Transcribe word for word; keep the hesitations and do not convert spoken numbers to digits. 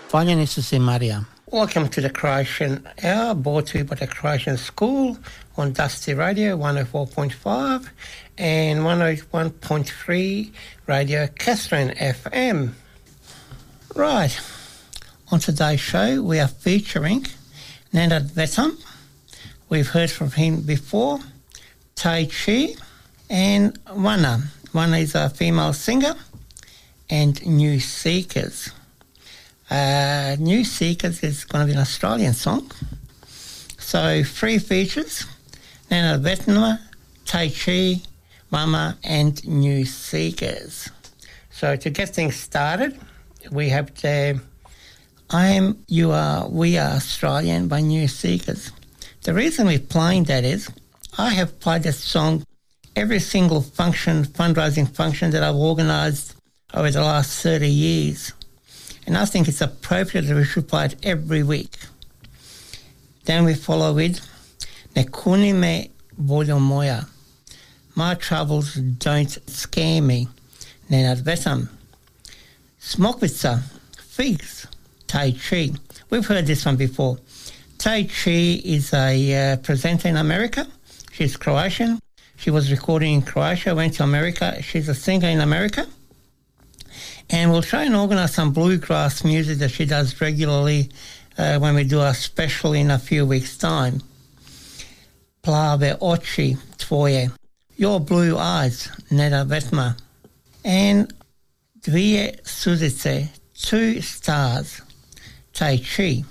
Fajneni su se, Marija. Welcome to the Croatian Hour, brought to you by the Croatian School on Dusty Radio one oh four point five and one oh one point three Radio Catherine F M. Right, on today's show we are featuring Nenad Vetam. We've heard from him before, Tai Chi, and Wana. Wana is a female singer, and New Seekers. Uh, New Seekers is going to be an Australian song. So three features, Nenad Vetam, Tai Chi, Mama, and New Seekers. So to get things started, we have the I Am, You Are, We Are Australian by New Seekers. The reason we're playing that is I have played that song every single function, fundraising function that I've organised over the last thirty years. And I think it's appropriate that we should play it every week. Then we follow with Ne kuni me voljo moja. My troubles don't scare me. Nenad Vetam. Smokvica, figs, Tai Chi. We've heard this one before. Tai Chi is a uh, presenter in America. She's Croatian. She was recording in Croatia, went to America. She's a singer in America. And we'll try and organise some bluegrass music that she does regularly uh, when we do our special in a few weeks' time. Plave oči tvoje. Your blue eyes, Nenad Vetam. And Dvije suzice, two stars, Tai Chi.